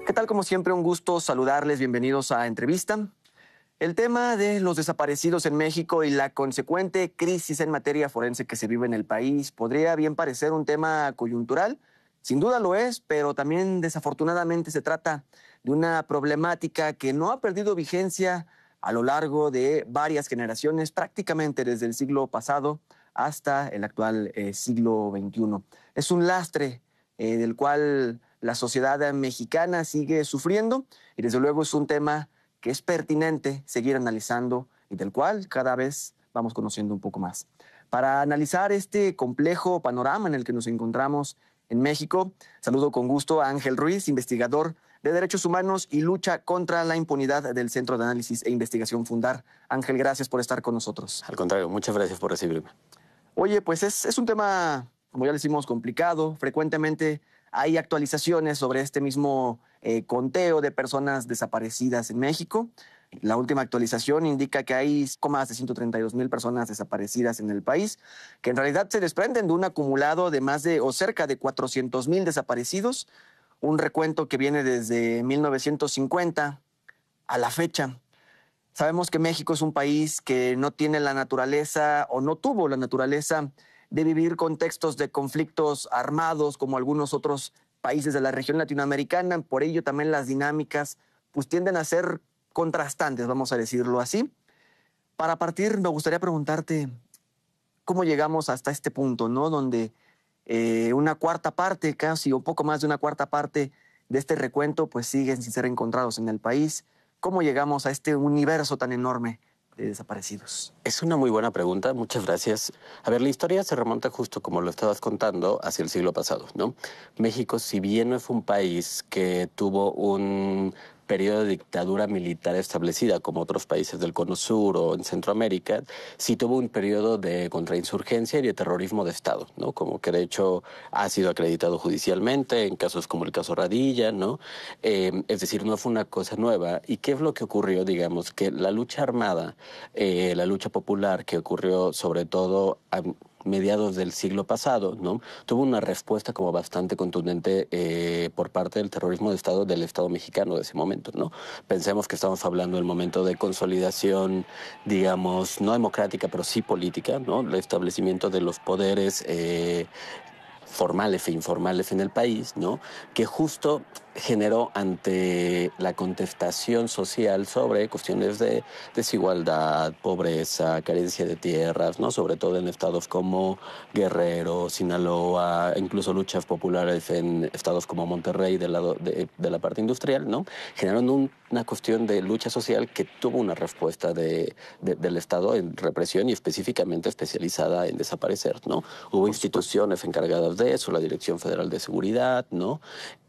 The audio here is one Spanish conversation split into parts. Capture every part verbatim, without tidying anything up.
¿Qué tal? Como siempre, un gusto saludarles. Bienvenidos a Entrevista. El tema de los desaparecidos en México y la consecuente crisis en materia forense que se vive en el país podría bien parecer un tema coyuntural. Sin duda lo es, pero también desafortunadamente se trata de una problemática que no ha perdido vigencia a lo largo de varias generaciones, prácticamente desde el siglo pasado hasta el actual eh, siglo veintiuno. Es un lastre eh, del cual la sociedad mexicana sigue sufriendo y desde luego es un tema que es pertinente seguir analizando y del cual cada vez vamos conociendo un poco más. Para analizar este complejo panorama en el que nos encontramos en México, saludo con gusto a Ángel Ruiz, investigador de Derechos Humanos y Lucha contra la Impunidad del Centro de Análisis e Investigación Fundar. Ángel, gracias por estar con nosotros. Al contrario, muchas gracias por recibirme. Oye, pues es, es un tema, como ya decimos, complicado. Frecuentemente hay actualizaciones sobre este mismo eh, conteo de personas desaparecidas en México. La última actualización indica que hay más de ciento treinta y dos mil personas desaparecidas en el país, que en realidad se desprenden de un acumulado de más de o cerca de cuatrocientos mil desaparecidos, un recuento que viene desde mil novecientos cincuenta a la fecha. Sabemos que México es un país que no tiene la naturaleza o no tuvo la naturaleza de vivir contextos de conflictos armados como algunos otros países de la región latinoamericana. Por ello también las dinámicas pues, tienden a ser contrastantes, vamos a decirlo así. Para partir, me gustaría preguntarte cómo llegamos hasta este punto, ¿no? Donde eh, una cuarta parte, casi o poco más de una cuarta parte de este recuento pues siguen sin ser encontrados en el país. ¿Cómo llegamos a este universo tan enorme de desaparecidos? Es una muy buena pregunta, muchas gracias. A ver, la historia se remonta justo como lo estabas contando hacia el siglo pasado, ¿no? México, si bien no fue un país que tuvo un periodo de dictadura militar establecida como otros países del Cono Sur o en Centroamérica, sí tuvo un periodo de contrainsurgencia y de terrorismo de Estado, ¿no? Como que de hecho ha sido acreditado judicialmente en casos como el caso Radilla, ¿no? Eh, es decir, no fue una cosa nueva. ¿Y qué es lo que ocurrió? Digamos que la lucha armada, eh, la lucha popular que ocurrió sobre todo a mediados del siglo pasado, ¿no? Tuvo una respuesta como bastante contundente eh, por parte del terrorismo de Estado del Estado mexicano de ese momento, ¿no? Pensemos que estamos hablando del momento de consolidación, digamos, no democrática, pero sí política, ¿no? El establecimiento de los poderes eh, formales e informales en el país, ¿no? Que justo generó ante la contestación social sobre cuestiones de desigualdad, pobreza, carencia de tierras, ¿no? Sobre todo en estados como Guerrero, Sinaloa, incluso luchas populares en estados como Monterrey del lado de, de la parte industrial, ¿no? Generaron un, una cuestión de lucha social que tuvo una respuesta de, de, del Estado en represión y específicamente especializada en desaparecer, ¿no? Hubo instituciones encargadas de eso, la Dirección Federal de Seguridad, ¿no?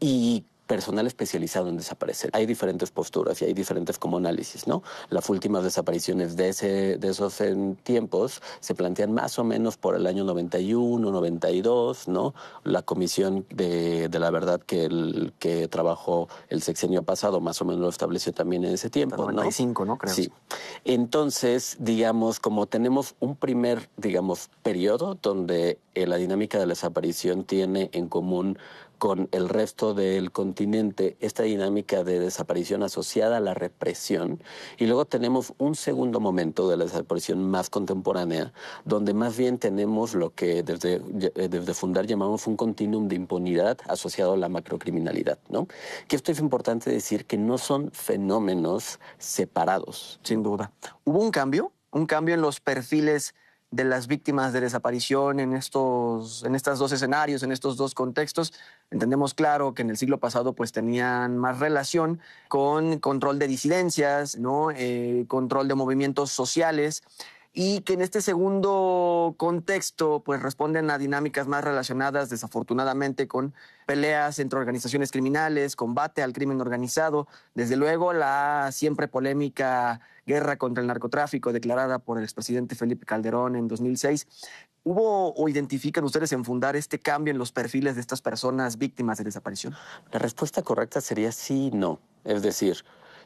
Y personal especializado en desaparecer. Hay diferentes posturas y hay diferentes como análisis, ¿no? Las últimas desapariciones de, ese, de esos en tiempos se plantean más o menos por el año noventa y uno, noventa y dos, ¿no? La Comisión de, de la Verdad que, el, que trabajó el sexenio pasado más o menos lo estableció también en ese tiempo, noventa y cinco, ¿no? ¿no? Creo. Sí. Entonces, digamos, como tenemos un primer, digamos, periodo donde eh, la dinámica de la desaparición tiene en común con el resto del continente esta dinámica de desaparición asociada a la represión. Y luego tenemos un segundo momento de la desaparición más contemporánea, donde más bien tenemos lo que desde, desde Fundar llamamos un continuum de impunidad asociado a la macrocriminalidad, ¿no? Que esto es importante decir que no son fenómenos separados. Sin duda. ¿Hubo un cambio? ¿Un cambio en los perfiles de las víctimas de desaparición en estos, en estos dos escenarios, en estos dos contextos? Entendemos claro que en el siglo pasado pues tenían más relación con control de disidencias, ¿no? Eh, control de movimientos sociales, y que en este segundo contexto pues responden a dinámicas más relacionadas desafortunadamente con peleas entre organizaciones criminales, combate al crimen organizado, desde luego la siempre polémica guerra contra el narcotráfico declarada por el expresidente Felipe Calderón en dos mil seis. ¿Hubo o identifican ustedes en Fundar este cambio en los perfiles de estas personas víctimas de desaparición? La respuesta correcta sería sí y no. Es decir,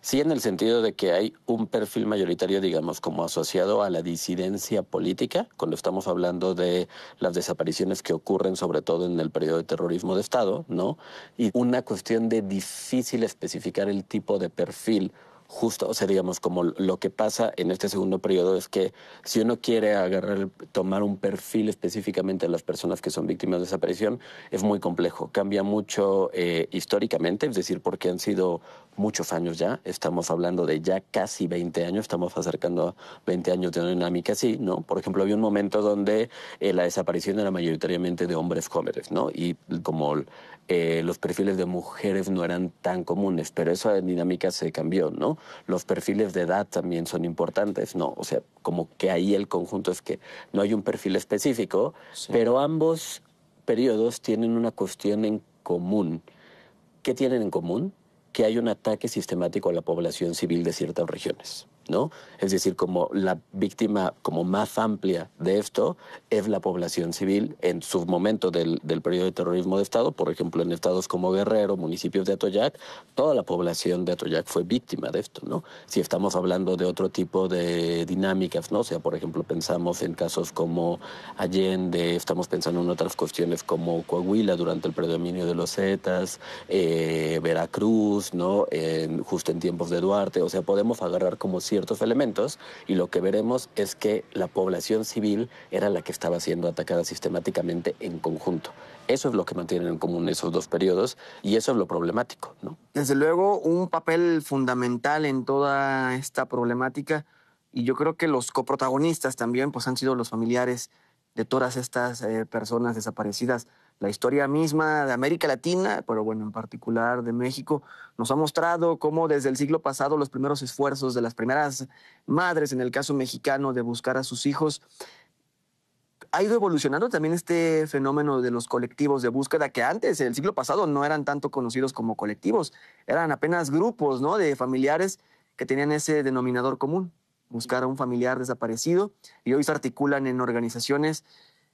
Sí, en el sentido de que hay un perfil mayoritario, digamos, como asociado a la disidencia política, cuando estamos hablando de las desapariciones que ocurren sobre todo en el periodo de terrorismo de Estado, ¿no? Y una cuestión de difícil especificar el tipo de perfil justo, o sea, digamos, como lo que pasa en este segundo periodo es que si uno quiere agarrar, tomar un perfil específicamente de las personas que son víctimas de desaparición, es muy complejo. Cambia mucho eh, históricamente, es decir, porque han sido muchos años ya, estamos hablando de ya casi veinte años, estamos acercando a veinte años de una dinámica así, ¿no? Por ejemplo, había un momento donde eh, la desaparición era mayoritariamente de hombres jóvenes, ¿no? Y como eh, los perfiles de mujeres no eran tan comunes, pero esa dinámica se cambió, ¿no? Los perfiles de edad también son importantes, ¿no? O sea, como que ahí el conjunto es que no hay un perfil específico, sí. Pero ambos periodos tienen una cuestión en común. ¿Qué tienen en común? Que hay un ataque sistemático a la población civil de ciertas regiones, ¿no? Es decir, como la víctima como más amplia de esto es la población civil en su momento del, del periodo de terrorismo de Estado, por ejemplo, en estados como Guerrero, municipios de Atoyac, toda la población de Atoyac fue víctima de esto, ¿no? Si estamos hablando de otro tipo de dinámicas, ¿no? O sea, por ejemplo, pensamos en casos como Allende, estamos pensando en otras cuestiones como Coahuila durante el predominio de los Zetas, eh, Veracruz, ¿no? En, justo en tiempos de Duarte, o sea, podemos agarrar como ciertos elementos y lo que veremos es que la población civil era la que estaba siendo atacada sistemáticamente en conjunto. Eso es lo que mantienen en común esos dos periodos y eso es lo problemático, ¿no? Desde luego, un papel fundamental en toda esta problemática, y yo creo que los coprotagonistas también pues, han sido los familiares de todas estas eh, personas desaparecidas. La historia misma de América Latina, pero bueno, en particular de México, nos ha mostrado cómo desde el siglo pasado los primeros esfuerzos de las primeras madres, en el caso mexicano, de buscar a sus hijos, ha ido evolucionando también este fenómeno de los colectivos de búsqueda que antes, en el siglo pasado, no eran tanto conocidos como colectivos, eran apenas grupos, ¿no?, de familiares que tenían ese denominador común, buscar a un familiar desaparecido, y hoy se articulan en organizaciones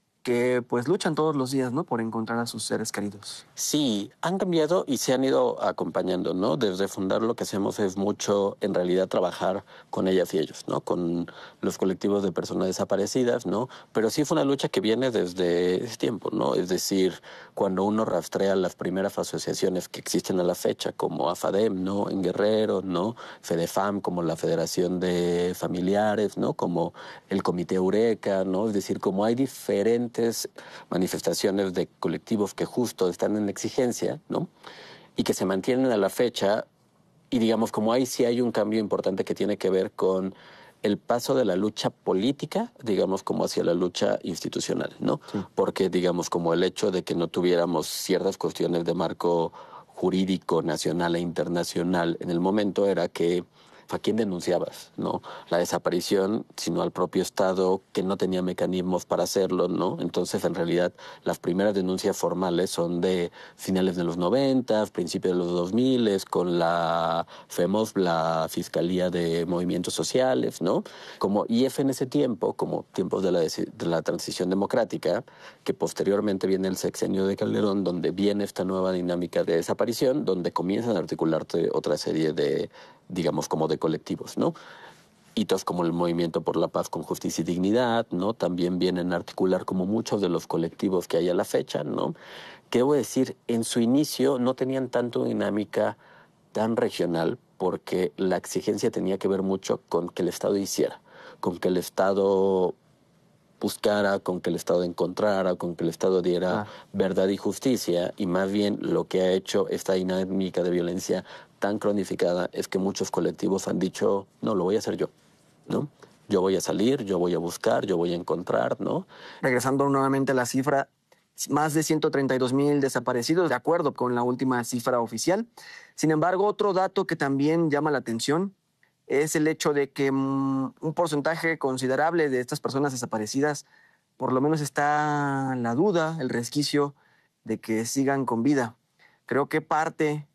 que pues luchan todos los días, ¿no?, por encontrar a sus seres queridos. Sí, han cambiado y se han ido acompañando, ¿no? Desde fundar lo que hacemos es mucho, en realidad, trabajar con ellas y ellos, ¿no? Con los colectivos de personas desaparecidas, ¿no? Pero sí fue una lucha que viene desde ese tiempo, ¿no? Es decir, cuando uno rastrea las primeras asociaciones que existen a la fecha, como AFADEM, ¿no?, en Guerrero, ¿no? FEDEFAM, como la Federación de Familiares, ¿no?, como el Comité Eureka, ¿no? Es decir, como hay diferentes manifestaciones de colectivos que justo están en exigencia, ¿no?, y que se mantienen a la fecha, y digamos como ahí sí hay un cambio importante que tiene que ver con el paso de la lucha política, digamos como hacia la lucha institucional, ¿no? Sí. Porque digamos como el hecho de que no tuviéramos ciertas cuestiones de marco jurídico nacional e internacional en el momento era que ¿a quién denunciabas, no? La desaparición, sino al propio Estado que no tenía mecanismos para hacerlo, ¿no? Entonces, en realidad, las primeras denuncias formales son de finales de los noventa, principios de los dos mil, con la FEMOS, la Fiscalía de Movimientos Sociales, ¿no? Como I F en ese tiempo, como tiempos de la, de la transición democrática, que posteriormente viene el sexenio de Calderón, donde viene esta nueva dinámica de desaparición, donde comienzan a articularse otra serie de, digamos, como de colectivos, ¿no? Hitos como el Movimiento por la Paz con Justicia y Dignidad, ¿no? También vienen a articular como muchos de los colectivos que hay a la fecha, ¿no? Que debo decir, en su inicio no tenían tanto dinámica tan regional porque la exigencia tenía que ver mucho con que el Estado hiciera, con que el Estado buscara, con que el Estado encontrara, con que el Estado diera ah. verdad y justicia, y más bien lo que ha hecho esta dinámica de violencia tan cronificada es que muchos colectivos han dicho, no, lo voy a hacer yo, ¿no? Yo voy a salir, yo voy a buscar, yo voy a encontrar, ¿no? Regresando nuevamente a la cifra, más de ciento treinta y dos mil desaparecidos, de acuerdo con la última cifra oficial. Sin embargo, otro dato que también llama la atención es el hecho de que um, un porcentaje considerable de estas personas desaparecidas, por lo menos está la duda, el resquicio de que sigan con vida. Creo que parte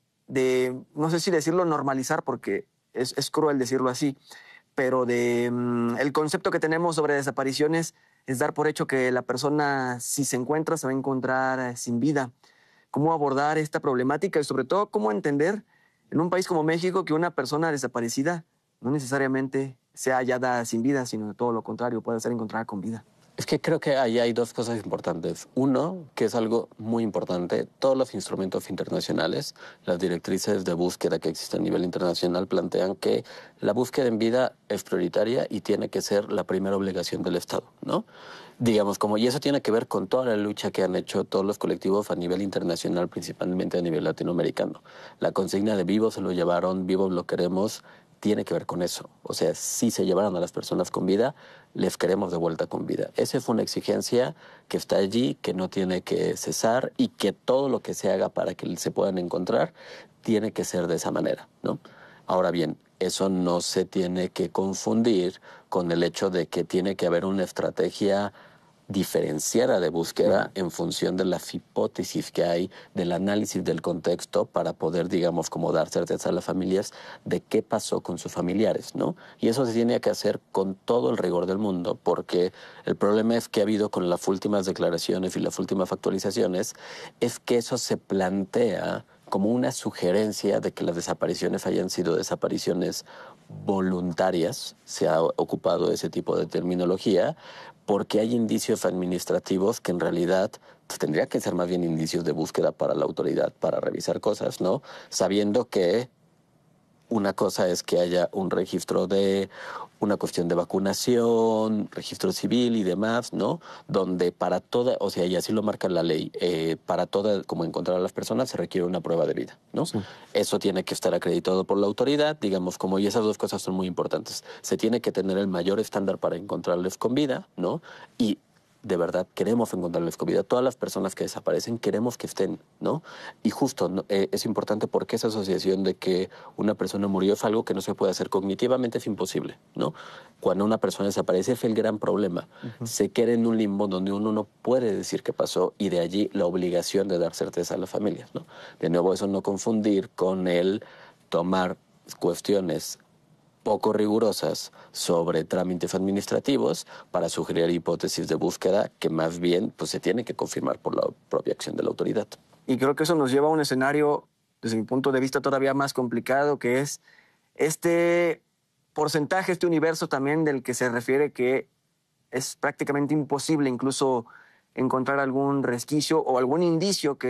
de, no sé si decirlo normalizar, porque es, es cruel decirlo así, pero de um, el concepto que tenemos sobre desapariciones es dar por hecho que la persona, si se encuentra, se va a encontrar sin vida. ¿Cómo abordar esta problemática y sobre todo cómo entender en un país como México que una persona desaparecida no necesariamente sea hallada sin vida, sino todo lo contrario, puede ser encontrada con vida. Es que creo que ahí hay dos cosas importantes. Uno, que es algo muy importante, todos los instrumentos internacionales, las directrices de búsqueda que existen a nivel internacional plantean que la búsqueda en vida es prioritaria y tiene que ser la primera obligación del Estado, ¿no? Digamos, como, y eso tiene que ver con toda la lucha que han hecho todos los colectivos a nivel internacional, principalmente a nivel latinoamericano. La consigna de vivos se lo llevaron, vivos lo queremos, tiene que ver con eso. O sea, si se llevaron a las personas con vida, les queremos de vuelta con vida. Esa fue una exigencia que está allí, que no tiene que cesar y que todo lo que se haga para que se puedan encontrar tiene que ser de esa manera, ¿no? Ahora bien, eso no se tiene que confundir con el hecho de que tiene que haber una estrategia diferenciada de búsqueda en función de las hipótesis que hay, del análisis del contexto para poder, digamos, como dar certeza a las familias de qué pasó con sus familiares, ¿no? Y eso se tiene que hacer con todo el rigor del mundo, porque el problema es que ha habido con las últimas declaraciones y las últimas actualizaciones, es que eso se plantea como una sugerencia de que las desapariciones hayan sido desapariciones voluntarias, se ha ocupado ese tipo de terminología, porque hay indicios administrativos que en realidad pues, tendría que ser más bien indicios de búsqueda para la autoridad, para revisar cosas, ¿no? Sabiendo que una cosa es que haya un registro de una cuestión de vacunación, registro civil y demás, ¿no? Donde para toda, o sea, y así lo marca la ley, eh, para toda, como encontrar a las personas, se requiere una prueba de vida, ¿no? Sí. Eso tiene que estar acreditado por la autoridad, digamos, como, y esas dos cosas son muy importantes. Se tiene que tener el mayor estándar para encontrarles con vida, ¿no? Y de verdad queremos encontrarles con vida. Todas las personas que desaparecen queremos que estén, ¿no? Y justo ¿no? eh, es importante porque esa asociación de que una persona murió es algo que no se puede hacer cognitivamente, es imposible, ¿no? Cuando una persona desaparece es el gran problema. Uh-huh. Se queda en un limbo donde uno no puede decir qué pasó y de allí la obligación de dar certeza a las familias, ¿no? De nuevo, eso no confundir con el tomar cuestiones poco rigurosas sobre trámites administrativos para sugerir hipótesis de búsqueda que más bien pues, se tienen que confirmar por la propia acción de la autoridad. Y creo que eso nos lleva a un escenario, desde mi punto de vista, todavía más complicado, que es este porcentaje, este universo también del que se refiere que es prácticamente imposible incluso encontrar algún resquicio o algún indicio que